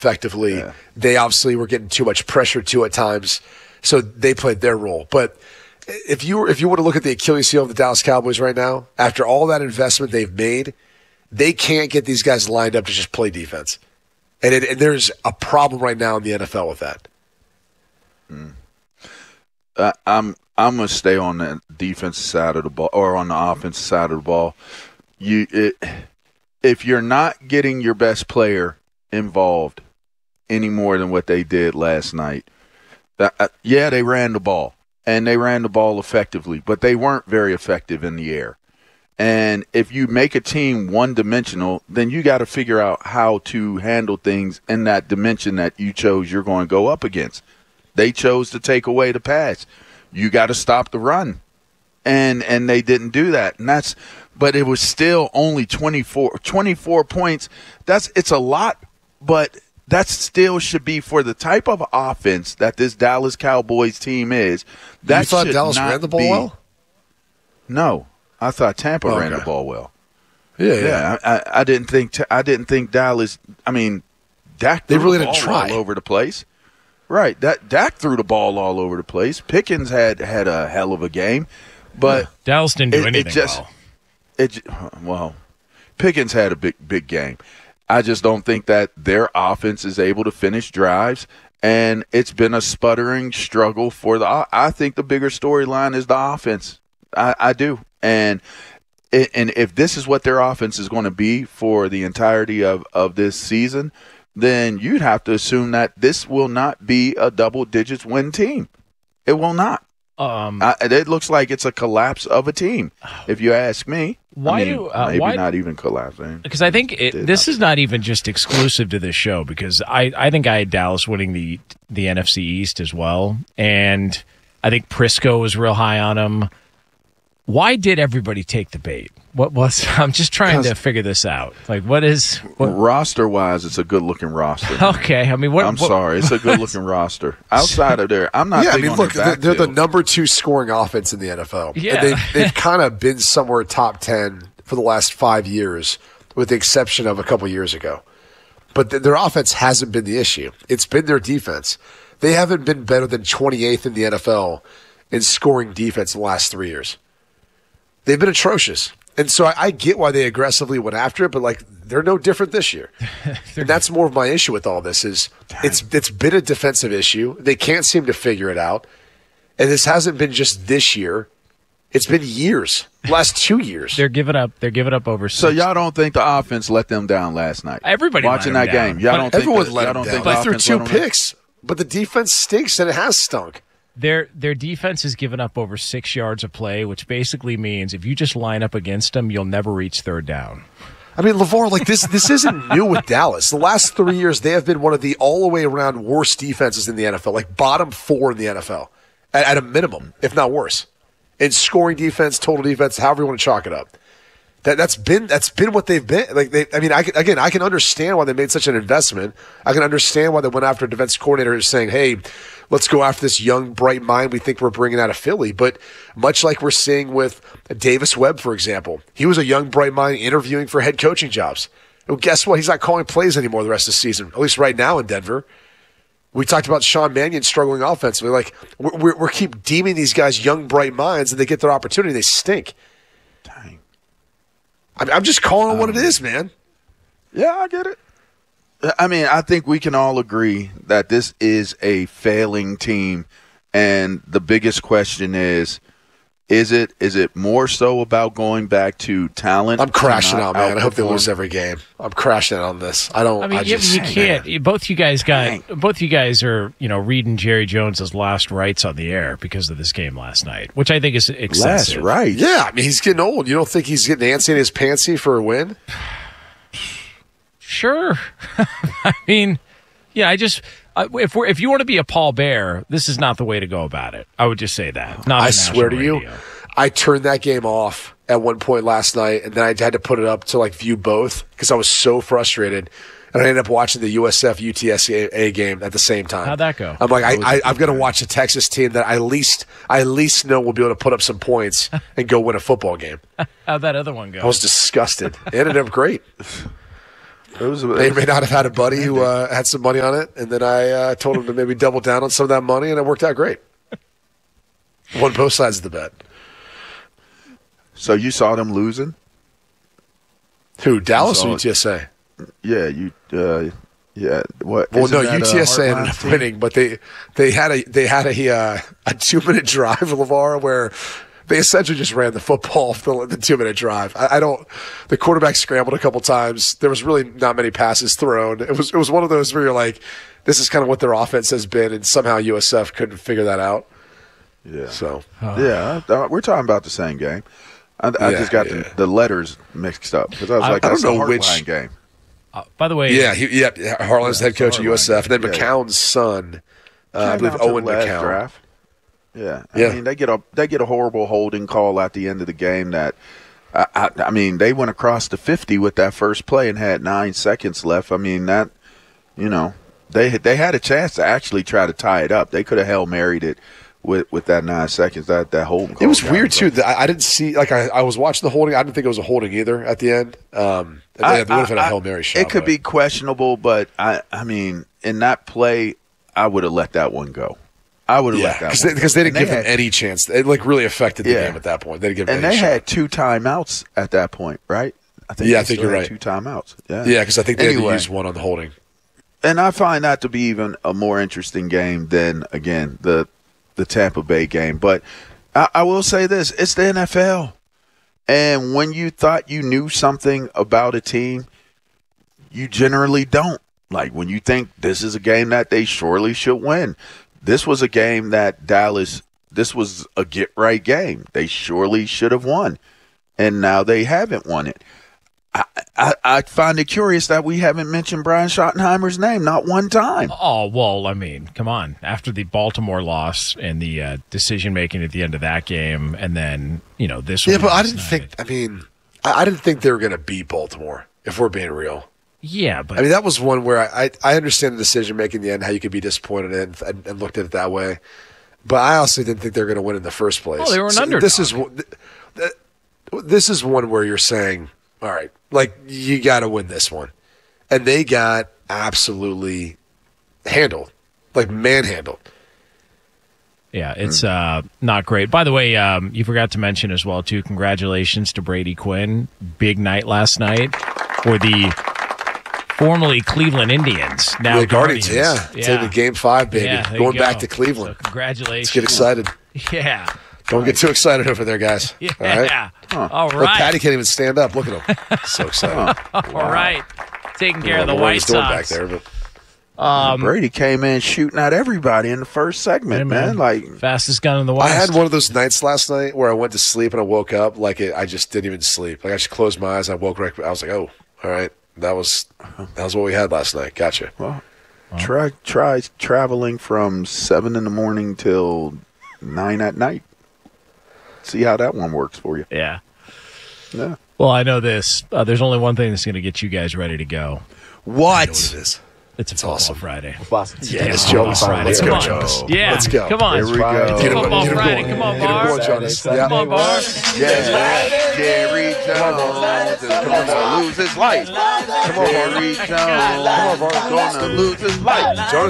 effectively. Yeah. They obviously were getting too much pressure too at times, so they played their role. But if you were to look at the Achilles heel of the Dallas Cowboys right now, after all that investment they've made, they can't get these guys lined up to just play defense. And there's a problem right now in the NFL with that. I'm going to stay on the defensive side of the ball or on the offensive side of the ball. If you're not getting your best player involved any more than what they did last night, they ran the ball, and they ran the ball effectively, but they weren't very effective in the air. And if you make a team one-dimensional, then you got to figure out how to handle things in that dimension that you chose you're going to go up against. They chose to take away the pass. You got to stop the run. And they didn't do that. But it was still only 24 points. It's a lot, but that still should be for the type of offense that this Dallas Cowboys team is. That you thought Dallas ran the ball well? No. I thought Tampa ran the ball well. Yeah. I didn't think Dallas. I mean, Dak threw the ball all over the place. Right. Dak threw the ball all over the place. Pickens had a hell of a game, but Dallas didn't do anything well. Pickens had a big game. I just don't think that their offense is able to finish drives, and it's been a sputtering struggle for I think the bigger storyline is the offense. I do. And if this is what their offense is going to be for the entirety of this season, then you'd have to assume that this will not be a double-digits win team. It will not. It looks like it's a collapse of a team, if you ask me. Not even collapsing. Because I think this is not even just exclusive to this show, because I think I had Dallas winning the NFC East as well, and I think Prisco was real high on them. Why did everybody take the bait? I'm just trying to figure this out. Like, roster-wise, it's a good-looking roster. Okay, I mean, I'm sorry, it's a good-looking roster. Outside of there, I'm not. They're the number 2 scoring offense in the NFL. Yeah, and they've kind of been somewhere top 10 for the last 5 years, with the exception of a couple years ago. But their offense hasn't been the issue. It's been their defense. They haven't been better than 28th in the NFL in scoring defense in the last 3 years. They've been atrocious. And so I get why they aggressively went after it, but they're no different this year. And that's more of my issue with all this is it's been a defensive issue. They can't seem to figure it out. And this hasn't been just this year. It's been years. Last 2 years. They're giving up over 6. So y'all don't think the offense let them down last night? Everybody watching that game. Y'all don't think everyone let them down. They threw 2 picks, but the defense stinks and it has stunk. Their defense has given up over 6 yards of play, which basically means if you just line up against them, you'll never reach third down. I mean, LeVar, this isn't new with Dallas. The last 3 years, they have been one of the all-the-way-around worst defenses in the NFL, bottom 4 in the NFL, at a minimum, if not worse. In scoring defense, total defense, however you want to chalk it up. That's been what they've been. I can understand why they made such an investment. I can understand why they went after a defense coordinator who's saying, hey, let's go after this young, bright mind we think we're bringing out of Philly. But much like we're seeing with Davis Webb, for example, he was a young, bright mind interviewing for head coaching jobs. Well, guess what? He's not calling plays anymore the rest of the season, at least right now in Denver. We talked about Sean Mannion struggling offensively. We're keep deeming these guys young, bright minds, and they get their opportunity, they stink. Dang. I'm just calling it what it is, man. Yeah, I get it. I mean, I think we can all agree that this is a failing team, and the biggest question is it more so about going back to talent? I'm crashing out, man. I hope they lose every game. I'm crashing out on this. You can't. Both you guys are, reading Jerry Jones's last rites on the air because of this game last night, which I think is excessive. Last right? Yeah, I mean he's getting old. You don't think he's getting antsy in his pantsy for a win? Sure. I mean, yeah. If you want to be a Paul Bear, this is not the way to go about it. I would just say that. I swear to you, I turned that game off at one point last night, and then I had to put it up to view both because I was so frustrated. And I ended up watching the USF UTSA game at the same time. How'd that go? I'm like, I've got to watch a Texas team that I at least know will be able to put up some points and go win a football game. How'd that other one go? I was disgusted. It ended up great. May or may not have had a buddy who had some money on it, and then I told him to maybe double down on some of that money, and it worked out great. Won both sides of the bet. So you saw them losing? Who, Dallas or UTSA? Yeah, yeah. What? Well, no, UTSA ended up winning, but they had a 2-minute drive, LeVar, where they essentially just ran the football for the 2-minute drive. The quarterback scrambled a couple times. There was really not many passes thrown. It was one of those where you're like, this is kind of what their offense has been, and somehow USF couldn't figure that out. Yeah. So. Yeah, we're talking about the same game. I just got the letters mixed up because I was like, I don't know which game. By the way, Harlan's the head coach of USF, and then McCown's son, I believe Owen McCown. Draft. Yeah, I mean they get a horrible holding call at the end of the game. That I mean they went across the 50 with that first play and had 9 seconds left. I mean that they had a chance to actually try to tie it up. They could have Hail Married it with that 9 seconds. That holding call. It was weird too. I didn't see I was watching the holding. I didn't think it was a holding either at the end. They would have had a Hail Mary shot. It could be questionable, but I mean in that play I would have let that one go. I would have let that one because they didn't give him any chance. It really affected the game at that point. They didn't give him any had 2 timeouts at that point, right? I think you're right. 2 timeouts. Yeah, because I think they had to use one on the holding. And I find that to be even a more interesting game than again the Tampa Bay game. But I will say this: it's the NFL, and when you thought you knew something about a team, you generally don't. Like when you think this is a game that they surely should win. This was a game that this was a get-right game. They surely should have won, and now they haven't won it. I find it curious that we haven't mentioned Brian Schottenheimer's name not one time. Oh, well, I mean, come on. After the Baltimore loss and the decision-making at the end of that game, and then, this one. Yeah, but I didn't think they were going to beat Baltimore, if we're being real. Yeah, but I mean that was one where I understand the decision making in the end, how you could be disappointed in and looked at it that way, but I also didn't think they were going to win in the first place. Oh, they were an underdog. This is one where you're saying, all right, like you got to win this one, and they got absolutely handled, like manhandled. Yeah, it's not great. By the way, you forgot to mention as well too. Congratulations to Brady Quinn. Big night last night for the formerly Cleveland Indians, now the Guardians. Yeah. Taking Game 5, baby. Yeah, going back to Cleveland. So congratulations. Let's get excited. Yeah. Don't get too excited over there, guys. Yeah. All right. All right. Look, Patty can't even stand up. Look at him. So excited. All right. Taking care of the White Sox. Back there, but Brady came in shooting at everybody in the first segment, man. Like fastest gun in the West. I had one of those nights last night where I went to sleep and I woke up I just didn't even sleep. Like I just closed my eyes. I woke right. I was like, oh, all right. That was what we had last night. Gotcha. Well, try traveling from 7 in the morning till 9 at night. See how that one works for you. Yeah. Yeah. Well, I know this. There's only one thing that's going to get you guys ready to go. What? I know what it is. It's Football Friday. Yeah, it's Jonas. Let's go, Jonas. Yeah. Let's go. Come on. Here we go. Football Friday. Come on, Bar. Come on, Bar. Yeah. Jerry Jones is gonna lose his life. Come on, Jerry Jones. Come on, Bar. Gonna lose his life. Jonas